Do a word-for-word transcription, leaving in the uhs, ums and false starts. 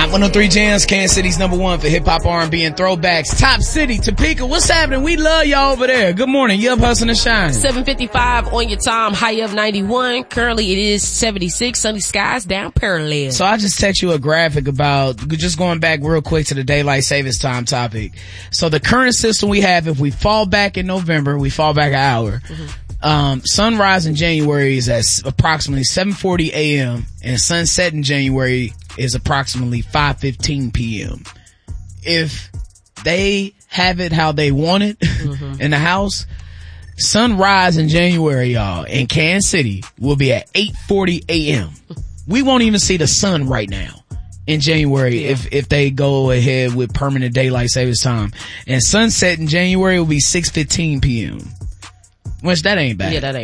Hot one oh three Jams, Kansas City's number one for hip hop, R and B, and throwbacks. Top City, Topeka, what's happening? We love y'all over there. Good morning. You up hustling and shining. seven fifty-five on your time, high of ninety-one. Currently it is seventy-six, sunny skies, down parallel. So I just text you a graphic about, just going back real quick to the daylight savings time topic. So the current system we have, if we fall back in November, we fall back an hour. Mm-hmm. Um, sunrise in January is at approximately seven forty a.m. and sunset in January is approximately five fifteen p.m. If they have it how they want it mm-hmm. in the house, sunrise in January, y'all, in Kansas City will be at eight forty a.m. We won't even see the sun right now in January yeah. if, if they go ahead with permanent daylight savings time. And sunset in January will be six fifteen p.m. Which that ain't bad. Yeah, that ain't